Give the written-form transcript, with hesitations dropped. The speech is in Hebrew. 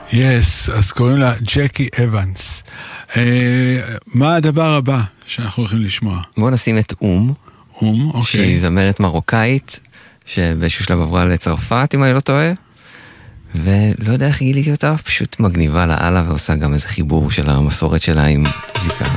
יס, אז קוראים לה ג'קי אבנס. מה הדבר הבא שאנחנו הולכים לשמוע? בואו נשים את אוקיי. שהיא זמרת מרוקאית, שבאיזשהו שלב עברה לצרפת, אם אני לא טועה, ולא יודע איך גיליתי אותה, פשוט מגניבה לאללה, ועושה גם איזה חיבור של המסורת שלה עם מוזיקה